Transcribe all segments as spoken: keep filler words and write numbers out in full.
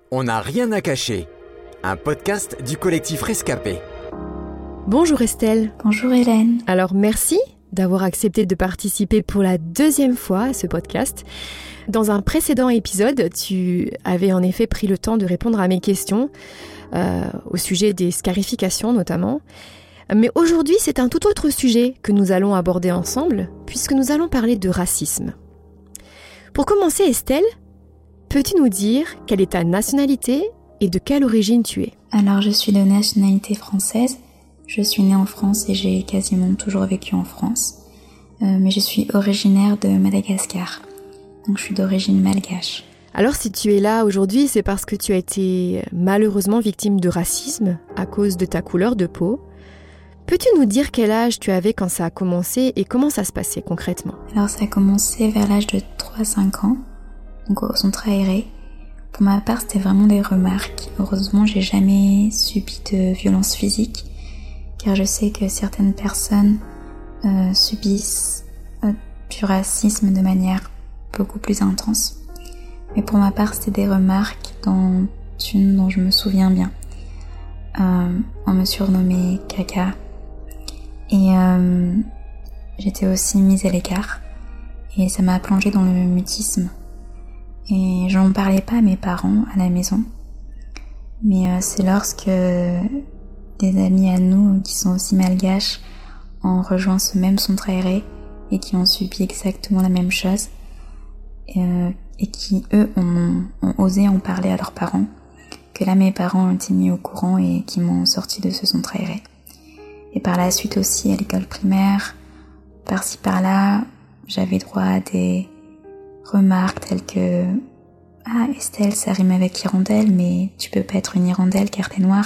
On n'a rien à cacher, un podcast du collectif Rescapé. Bonjour Estelle. Bonjour Hélène. Alors merci d'avoir accepté de participer pour la deuxième fois à ce podcast. Dans un précédent épisode, tu avais en effet pris le temps de répondre à mes questions, euh, au sujet des scarifications notamment. Mais aujourd'hui, c'est un tout autre sujet que nous allons aborder ensemble, puisque nous allons parler de racisme. Pour commencer, Estelle, peux-tu nous dire quelle est ta nationalité et de quelle origine tu es ? Alors, je suis de nationalité française. Je suis née en France et j'ai quasiment toujours vécu en France. Euh, mais je suis originaire de Madagascar. Donc, je suis d'origine malgache. Alors, si tu es là aujourd'hui, c'est parce que tu as été malheureusement victime de racisme à cause de ta couleur de peau. Peux-tu nous dire quel âge tu avais quand ça a commencé et comment ça se passait concrètement ? Alors, ça a commencé vers l'âge de trois à cinq ans. Donc au centre aéré. Pour ma part, c'était vraiment des remarques. Heureusement, j'ai jamais subi de violence physique, car je sais que certaines personnes euh, subissent euh, du racisme de manière beaucoup plus intense. Mais pour ma part, c'était des remarques dont une dont je me souviens bien. Euh, on me surnommait Caca. Et euh, j'étais aussi mise à l'écart. Et ça m'a plongée dans le mutisme. Et j'en parlais pas à mes parents à la maison. Mais euh, c'est lorsque des amis à nous, qui sont aussi malgaches, ont rejoint ce même centre aéré et qui ont subi exactement la même chose, et, euh, et qui, eux, ont, ont osé en parler à leurs parents, que là, mes parents ont été mis au courant et qui m'ont sorti de ce centre aéré. Et par la suite aussi, à l'école primaire, par-ci par-là, j'avais droit à des remarques telles que « Ah, Estelle, ça rime avec hirondelle, mais tu peux pas être une hirondelle car t'es noire. »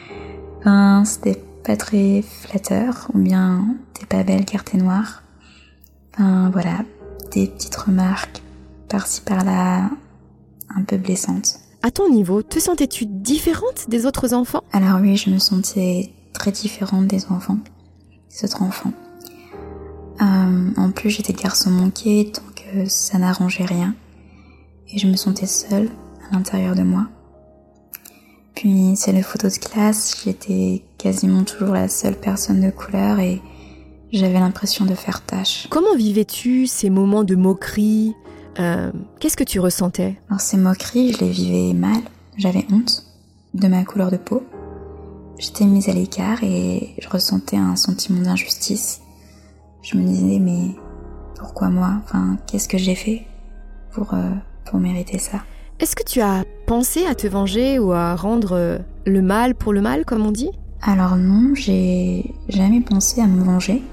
Enfin, c'était pas très flatteur, ou bien « T'es pas belle car t'es noire. » Enfin, voilà, des petites remarques par-ci par-là, un peu blessantes. À ton niveau, te sentais-tu différente des autres enfants ? Alors oui, je me sentais très différente des enfants, des autres enfants. Euh, en plus, j'étais garçon manqué, donc euh, ça n'arrangeait rien. Et je me sentais seule à l'intérieur de moi. Puis, c'est les photos de classe, j'étais quasiment toujours la seule personne de couleur et j'avais l'impression de faire tâche. Comment vivais-tu ces moments de moquerie ? euh, Qu'est-ce que tu ressentais ? Alors, ces moqueries, je les vivais mal. J'avais honte de ma couleur de peau. J'étais mise à l'écart et je ressentais un sentiment d'injustice. Je me disais, mais pourquoi moi ? Enfin, qu'est-ce que j'ai fait pour, euh, pour mériter ça ? Est-ce que tu as pensé à te venger ou à rendre euh, le mal pour le mal, comme on dit ? Alors non, j'ai jamais pensé à me venger.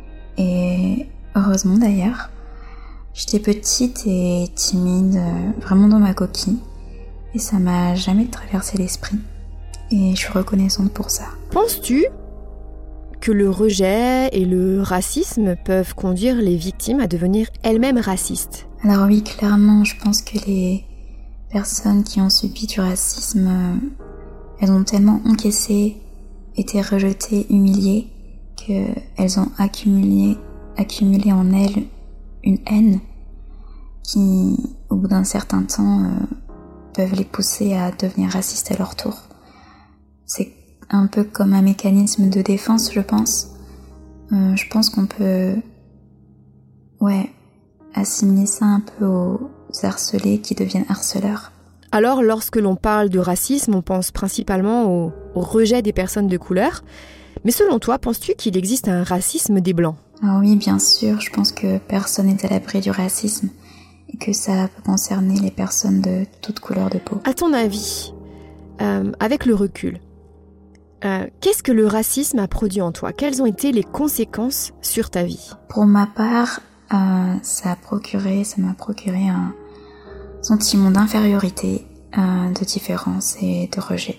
Et heureusement d'ailleurs. J'étais petite et timide, euh, vraiment dans ma coquille. Et ça m'a jamais traversé l'esprit. Et je suis reconnaissante pour ça. Penses-tu que le rejet et le racisme peuvent conduire les victimes à devenir elles-mêmes racistes ? Alors oui, clairement, je pense que les personnes qui ont subi du racisme, euh, elles ont tellement encaissé, été rejetées, humiliées, qu'elles ont accumulé, accumulé en elles une haine qui, au bout d'un certain temps, euh, peuvent les pousser à devenir racistes à leur tour. C'est un peu comme un mécanisme de défense, je pense. Euh, je pense qu'on peut, ouais, assimiler ça un peu aux harcelés qui deviennent harceleurs. Alors, lorsque l'on parle de racisme, on pense principalement au, au rejet des personnes de couleur. Mais selon toi, penses-tu qu'il existe un racisme des Blancs ? Ah oui, bien sûr, je pense que personne n'est à l'abri du racisme et que ça peut concerner les personnes de toute couleur de peau. À ton avis, euh, avec le recul, Euh, qu'est-ce que le racisme a produit en toi ? Quelles ont été les conséquences sur ta vie ? Pour ma part, euh, ça a procuré, ça m'a procuré un sentiment d'infériorité, euh, de différence et de rejet.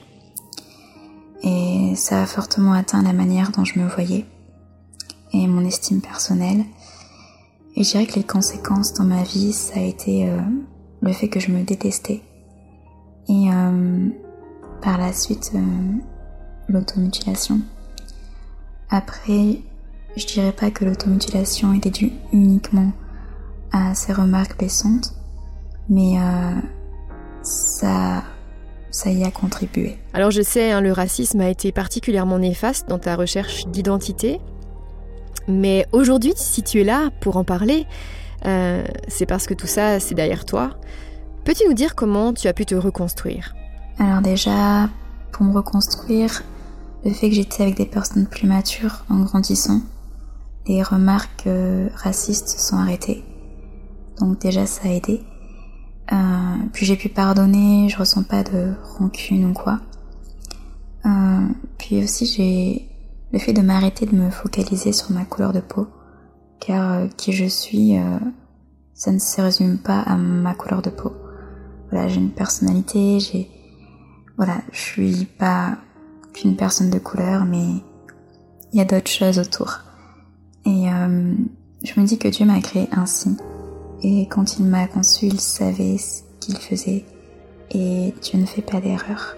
Et ça a fortement atteint la manière dont je me voyais et mon estime personnelle. Et je dirais que les conséquences dans ma vie, ça a été euh, le fait que je me détestais. Et euh, par la suite... Euh, l'automutilation. Après, je dirais pas que l'automutilation était due uniquement à ces remarques blessantes, mais euh, ça ça y a contribué. Alors je sais, hein, le racisme a été particulièrement néfaste dans ta recherche d'identité, mais aujourd'hui, si tu es là pour en parler, euh, c'est parce que tout ça, c'est derrière toi. Peux-tu nous dire comment tu as pu te reconstruire ? Alors déjà, pour me reconstruire, le fait que j'étais avec des personnes plus matures en grandissant, les remarques euh, racistes se sont arrêtées. Donc déjà, ça a aidé. Euh, puis j'ai pu pardonner, je ressens pas de rancune ou quoi. Euh, puis aussi, j'ai le fait de m'arrêter de me focaliser sur ma couleur de peau, car euh, qui je suis, euh, ça ne se résume pas à ma couleur de peau. Voilà, j'ai une personnalité, j'ai, voilà, je suis pas qu'une personne de couleur, mais il y a d'autres choses autour. Et euh, je me dis que Dieu m'a créée ainsi. Et quand il m'a conçue, il savait ce qu'il faisait. Et Dieu ne fait pas d'erreur.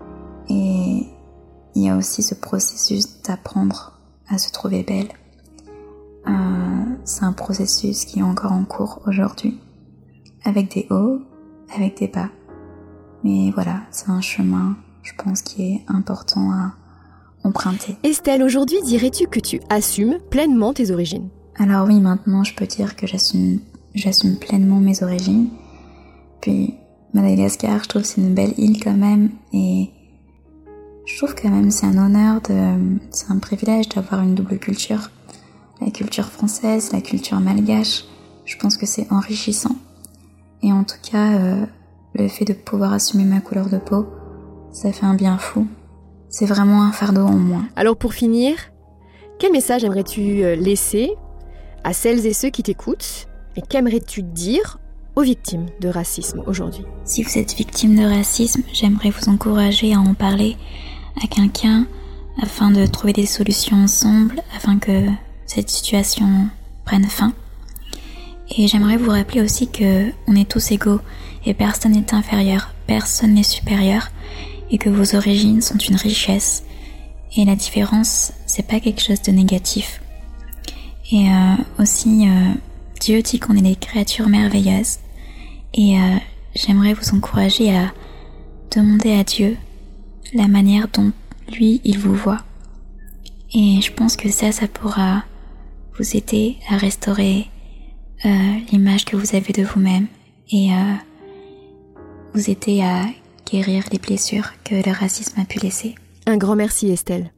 Et il y a aussi ce processus d'apprendre à se trouver belle. Euh, c'est un processus qui est encore en cours aujourd'hui. Avec des hauts, avec des bas. Mais voilà, c'est un chemin, je pense, qui est important à emprunter. Estelle, aujourd'hui, dirais-tu que tu assumes pleinement tes origines ? Alors oui, maintenant, je peux dire que j'assume, j'assume pleinement mes origines. Puis, Madagascar, je trouve que c'est une belle île quand même. Et je trouve quand même c'est un honneur, de, c'est un privilège d'avoir une double culture. La culture française, la culture malgache. Je pense que c'est enrichissant. Et en tout cas, euh, le fait de pouvoir assumer ma couleur de peau, ça fait un bien fou. C'est vraiment un fardeau en moins. Alors pour finir, quel message aimerais-tu laisser à celles et ceux qui t'écoutent et qu'aimerais-tu dire aux victimes de racisme aujourd'hui ? Si vous êtes victime de racisme, j'aimerais vous encourager à en parler à quelqu'un afin de trouver des solutions ensemble, afin que cette situation prenne fin. Et j'aimerais vous rappeler aussi que on est tous égaux et personne n'est inférieur, personne n'est supérieur et que vos origines sont une richesse. Et la différence, c'est pas quelque chose de négatif. Et euh, aussi, euh, Dieu dit qu'on est des créatures merveilleuses. Et euh, j'aimerais vous encourager à demander à Dieu la manière dont lui, il vous voit. Et je pense que ça, ça pourra vous aider à restaurer euh, l'image que vous avez de vous-même et euh, vous aider à guérir les blessures que le racisme a pu laisser. Un grand merci Estelle.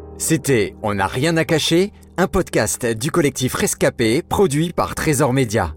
C'était On n'a rien à cacher, un podcast du collectif Rescapé produit par Trésor Média.